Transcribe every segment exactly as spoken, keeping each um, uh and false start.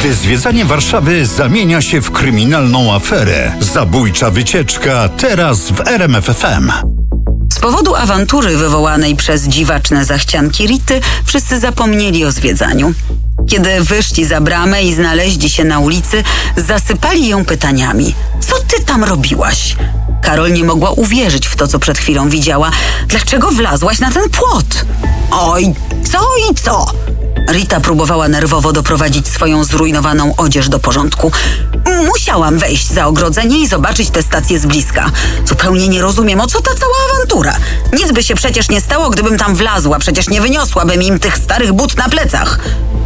Gdy zwiedzanie Warszawy zamienia się w kryminalną aferę. Zabójcza wycieczka teraz w R M F F M. Z powodu awantury wywołanej przez dziwaczne zachcianki Rity wszyscy zapomnieli o zwiedzaniu. Kiedy wyszli za bramę i znaleźli się na ulicy, zasypali ją pytaniami. Co ty tam robiłaś? Karol nie mogła uwierzyć w to, co przed chwilą widziała. Dlaczego wlazłaś na ten płot? Oj, co i co? Rita próbowała nerwowo doprowadzić swoją zrujnowaną odzież do porządku. Musiałam wejść za ogrodzenie i zobaczyć tę stację z bliska. Zupełnie nie rozumiem, o co ta cała awantura. Nic by się przecież nie stało, gdybym tam wlazła. Przecież nie wyniosłabym im tych starych but na plecach.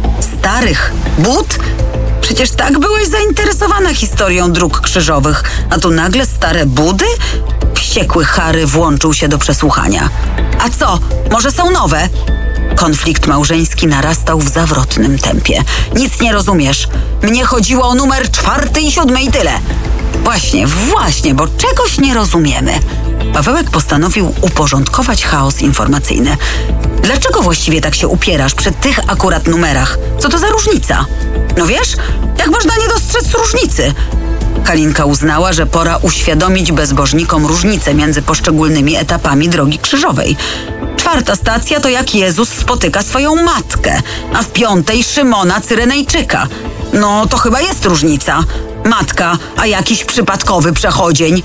Starych but? Przecież tak byłaś zainteresowana historią dróg krzyżowych, a tu nagle stare budy? Wściekły Harry włączył się do przesłuchania. A co? Może są nowe? Konflikt małżeński narastał w zawrotnym tempie. Nic nie rozumiesz. Mnie chodziło o numer czwarty i siódmy i tyle. Właśnie, właśnie, bo czegoś nie rozumiemy. Pawełek postanowił uporządkować chaos informacyjny. Dlaczego właściwie tak się upierasz przy tych akurat numerach? Co to za różnica? No wiesz, jak można nie dostrzec różnicy? Halinka uznała, że pora uświadomić bezbożnikom różnicę między poszczególnymi etapami drogi krzyżowej. Czwarta stacja to jak Jezus spotyka swoją matkę, a w piątej Szymona Cyrenejczyka. No to chyba jest różnica. Matka, a jakiś przypadkowy przechodzień.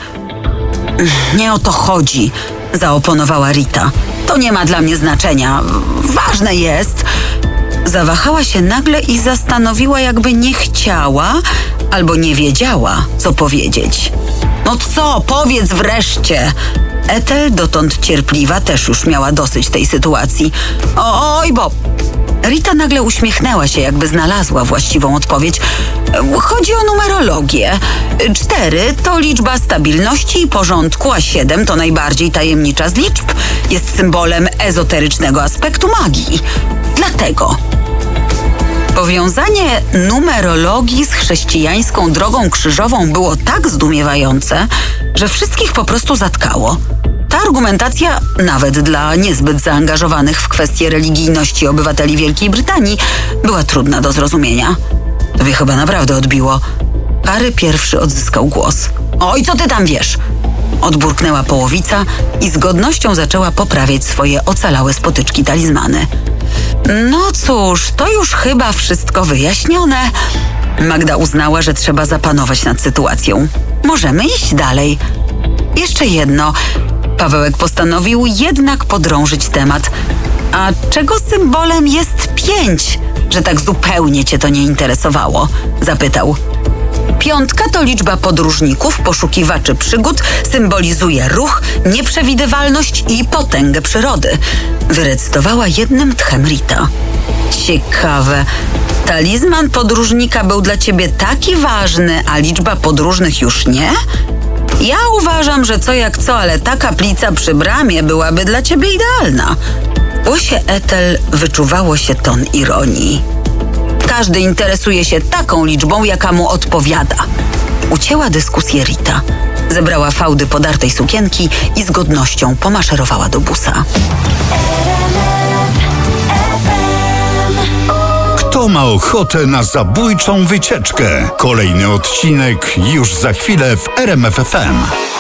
Nie o to chodzi, zaoponowała Rita. To nie ma dla mnie znaczenia. Ważne jest... Zawahała się nagle i zastanowiła, jakby nie chciała albo nie wiedziała, co powiedzieć. No co, powiedz wreszcie! Ethel, dotąd cierpliwa, też już miała dosyć tej sytuacji. Oj, bo... Rita nagle uśmiechnęła się, jakby znalazła właściwą odpowiedź. Chodzi o numerologię. Cztery to liczba stabilności i porządku, a siedem to najbardziej tajemnicza z liczb. Jest symbolem ezoterycznego aspektu magii. Dlatego... Powiązanie numerologii z chrześcijańską drogą krzyżową było tak zdumiewające, że wszystkich po prostu zatkało. Ta argumentacja, nawet dla niezbyt zaangażowanych w kwestie religijności obywateli Wielkiej Brytanii, była trudna do zrozumienia. Tobie chyba naprawdę odbiło. Harry pierwszy odzyskał głos. Oj, co ty tam wiesz? Odburknęła połowica i z godnością zaczęła poprawiać swoje ocalałe z potyczki talizmany. No cóż, to już chyba wszystko wyjaśnione. Magda uznała, że trzeba zapanować nad sytuacją. Możemy iść dalej. Jeszcze jedno. Pawełek postanowił jednak podrążyć temat. A czego symbolem jest pięć, że tak zupełnie cię to nie interesowało? Zapytał. Piątka to liczba podróżników, poszukiwaczy przygód, symbolizuje ruch, nieprzewidywalność i potęgę przyrody. Wyrecytowała jednym tchem Rita. Ciekawe. Talizman podróżnika był dla ciebie taki ważny, a liczba podróżnych już nie? Ja uważam, że co jak co, ale ta kaplica przy bramie byłaby dla ciebie idealna. W głosie Ethel wyczuwało się ton ironii. Każdy interesuje się taką liczbą, jaka mu odpowiada. Ucięła dyskusję Rita. Zebrała fałdy podartej sukienki i z godnością pomaszerowała do busa. Kto ma ochotę na zabójczą wycieczkę? Kolejny odcinek już za chwilę w R M F F M.